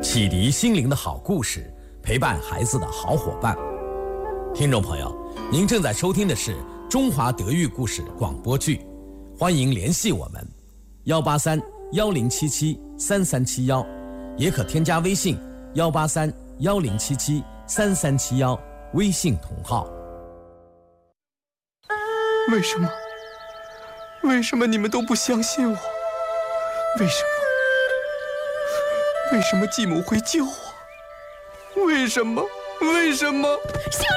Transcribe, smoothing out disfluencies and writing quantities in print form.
启迪心灵的好故事，陪伴孩子的好伙伴。听众朋友，您正在收听的是中华德育故事广播剧，欢迎联系我们183-1077-3371，也可添加微信183-1077-3371，微信同号。 为什么你们都不相信我？为什么继母会救我？为什么？ 小